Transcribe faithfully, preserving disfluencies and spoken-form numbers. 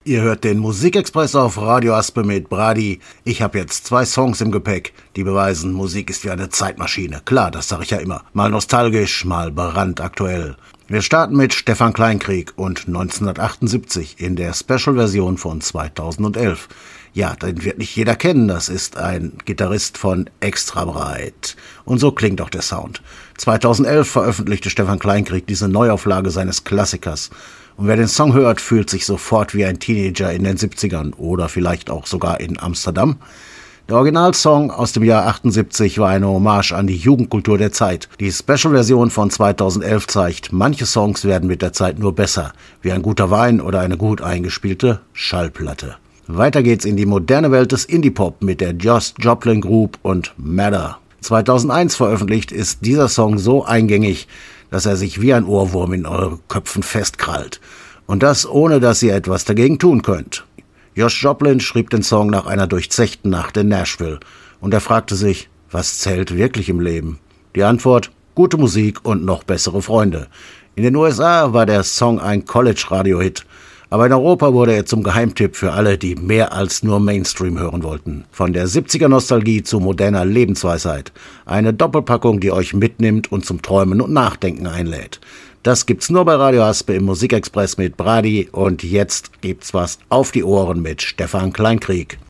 Ihr hört den Musikexpress auf Radio Aspe mit Brady. Ich habe jetzt zwei Songs im Gepäck, die beweisen, Musik ist wie eine Zeitmaschine. Klar, das sage ich ja immer. Mal nostalgisch, mal brandaktuell. Wir starten mit Stefan Kleinkrieg und neunzehnhundertachtundsiebzig in der Special-Version von zweitausendelf. Ja, den wird nicht jeder kennen, das ist ein Gitarrist von Extra Breit. Und so klingt auch der Sound. zweitausendelf veröffentlichte Stefan Kleinkrieg diese Neuauflage seines Klassikers. Und wer den Song hört, fühlt sich sofort wie ein Teenager in den siebzigern oder vielleicht auch sogar in Amsterdam. Der Originalsong aus dem Jahr achtundsiebzig war eine Hommage an die Jugendkultur der Zeit. Die Special-Version von zweitausendelf zeigt, manche Songs werden mit der Zeit nur besser, wie ein guter Wein oder eine gut eingespielte Schallplatte. Weiter geht's in die moderne Welt des Indie-Pop mit der Josh Joplin Group und Matter. zweitausendeins veröffentlicht ist dieser Song so eingängig, dass er sich wie ein Ohrwurm in eure Köpfen festkrallt. Und das ohne, dass ihr etwas dagegen tun könnt. Josh Joplin schrieb den Song nach einer durchzechten Nacht in Nashville. Und er fragte sich, was zählt wirklich im Leben? Die Antwort, gute Musik und noch bessere Freunde. In den U S A war der Song ein College-Radio-Hit. Aber in Europa wurde er zum Geheimtipp für alle, die mehr als nur Mainstream hören wollten. Von der siebziger-Nostalgie zu moderner Lebensweisheit. Eine Doppelpackung, die euch mitnimmt und zum Träumen und Nachdenken einlädt. Das gibt's nur bei Radio Aspe im Musikexpress mit Brady. Und jetzt gibt's was auf die Ohren mit Stefan Kleinkrieg.